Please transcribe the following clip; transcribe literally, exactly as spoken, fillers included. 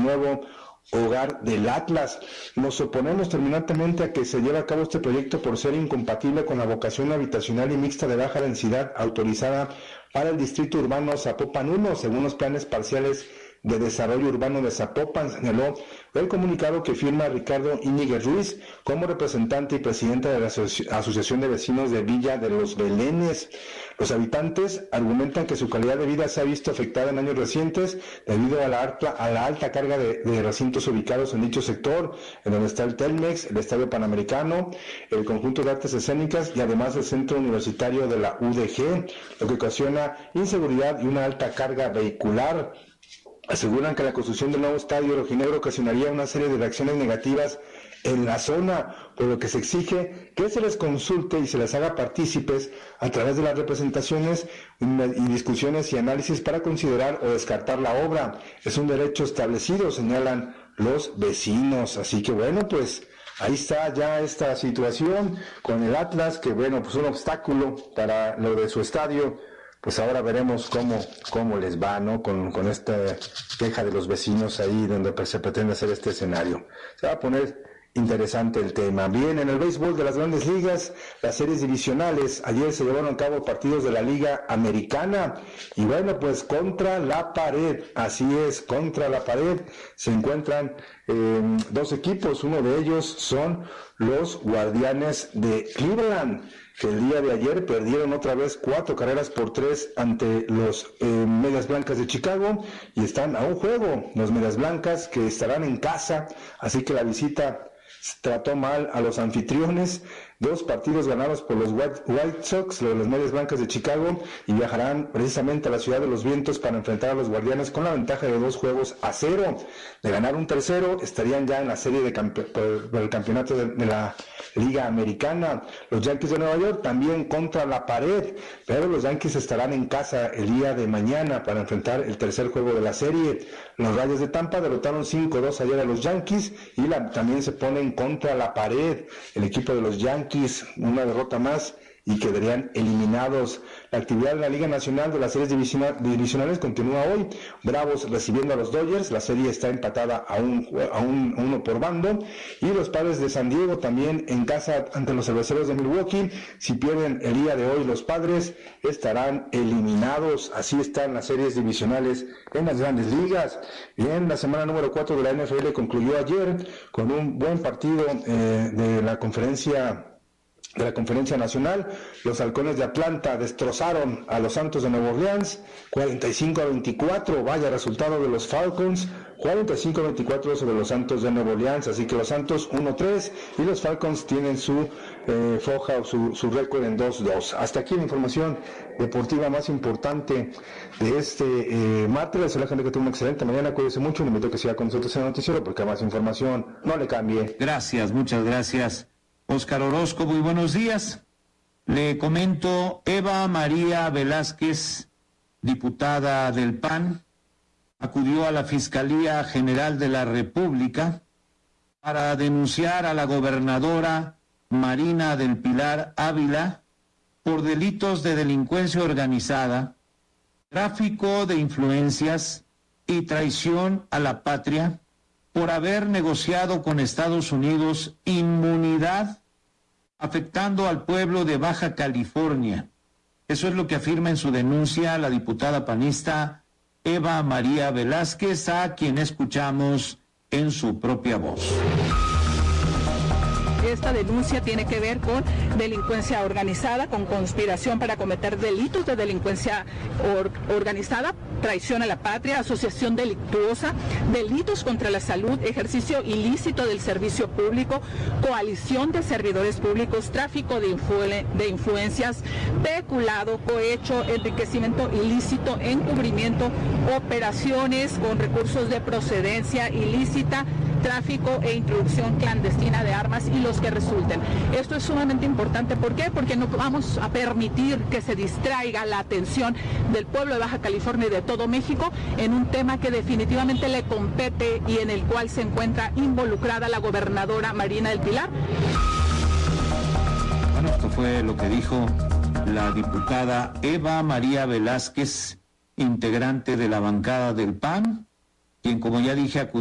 nuevo hogar del Atlas. Nos oponemos terminantemente a que se lleve a cabo este proyecto por ser incompatible con la vocación habitacional y mixta de baja densidad autorizada para el distrito urbano Zapopan uno, según los planes parciales de desarrollo urbano de Zapopan, señaló el comunicado que firma Ricardo Íñiguez Ruiz como representante y presidente de la Asoci- Asociación de Vecinos de Villa de los Belénes. Los habitantes argumentan que su calidad de vida se ha visto afectada en años recientes debido a la alta, a la alta carga de, de recintos ubicados en dicho sector, en donde está el Telmex, el Estadio Panamericano, el Conjunto de Artes Escénicas y además el Centro Universitario de la U D G, lo que ocasiona inseguridad y una alta carga vehicular. Aseguran que la construcción del nuevo estadio rojinegro ocasionaría una serie de reacciones negativas en la zona, por lo que se exige que se les consulte y se les haga partícipes a través de las representaciones y discusiones y análisis para considerar o descartar la obra. Es un derecho establecido, señalan los vecinos. Así que bueno, pues ahí está ya esta situación con el Atlas, que bueno, pues un obstáculo para lo de su estadio. Pues ahora veremos cómo, cómo les va, ¿no? Con, con esta queja de los vecinos ahí donde se pretende hacer este escenario. Se va a poner interesante el tema. Bien, en el béisbol de las Grandes Ligas, las series divisionales, ayer se llevaron a cabo partidos de la Liga Americana y bueno, pues contra la pared, así es, contra la pared se encuentran eh, dos equipos, uno de ellos son los Guardianes de Cleveland, que el día de ayer perdieron otra vez cuatro carreras por tres ante los eh, Medias Blancas de Chicago y están a un juego, los Medias Blancas que estarán en casa, así que la visita trató mal a los anfitriones. Dos partidos ganados por los White, White Sox, los de las Medias Blancas de Chicago, y viajarán precisamente a la Ciudad de los Vientos para enfrentar a los Guardianes con la ventaja de dos juegos a cero. De ganar un tercero, estarían ya en la serie de campe- por, por el campeonato de, de la Liga Americana. Los Yankees de Nueva York también contra la pared, pero los Yankees estarán en casa el día de mañana para enfrentar el tercer juego de la serie. Los Rayos de Tampa derrotaron cinco dos ayer a los Yankees y la, también se ponen contra la pared. El equipo de los Yankees, una derrota más y quedarían eliminados. La actividad de la Liga Nacional de las series divisionales continúa hoy. Bravos recibiendo a los Dodgers, la serie está empatada a un, a un a uno por bando, y los Padres de San Diego también en casa ante los Cerveceros de Milwaukee. Si pierden el día de hoy los Padres, estarán eliminados. Así están las series divisionales en las Grandes Ligas. Bien, la semana número cuatro de la N F L concluyó ayer con un buen partido eh, de la conferencia de la Conferencia Nacional. Los Halcones de Atlanta destrozaron a los Santos de Nueva Orleans, cuarenta y cinco a veinticuatro, vaya resultado de los Falcons, cuarenta y cinco a veinticuatro sobre los Santos de Nueva Orleans, así que los Santos uno tres y los Falcons tienen su eh, foja o su, su récord en dos dos. Hasta aquí la información deportiva más importante de este eh, martes. Les deseo a la gente que tenga una excelente mañana, cuídese mucho, le invito a que siga con nosotros en el noticiero porque hay más información, no le cambie. Gracias, muchas gracias, Óscar Orozco, muy buenos días. Le comento, Eva María Velázquez, diputada del P A N, acudió a la Fiscalía General de la República para denunciar a la gobernadora Marina del Pilar Ávila por delitos de delincuencia organizada, tráfico de influencias y traición a la patria, por haber negociado con Estados Unidos inmunidad afectando al pueblo de Baja California. Eso es lo que afirma en su denuncia la diputada panista Eva María Velázquez, a quien escuchamos en su propia voz. Esta denuncia tiene que ver con delincuencia organizada, con conspiración para cometer delitos de delincuencia or organizada, traición a la patria, asociación delictuosa, delitos contra la salud, ejercicio ilícito del servicio público, coalición de servidores públicos, tráfico de, influ de influencias, peculado, cohecho, enriquecimiento ilícito, encubrimiento, operaciones con recursos de procedencia ilícita, tráfico e introducción clandestina de armas y los que resulten. Esto es sumamente importante. ¿Por qué? Porque no vamos a permitir que se distraiga la atención del pueblo de Baja California y de todo México en un tema que definitivamente le compete y en el cual se encuentra involucrada la gobernadora Marina del Pilar. Bueno, esto fue lo que dijo la diputada Eva María Velázquez, integrante de la bancada del P A N, quien, como ya dije, acudió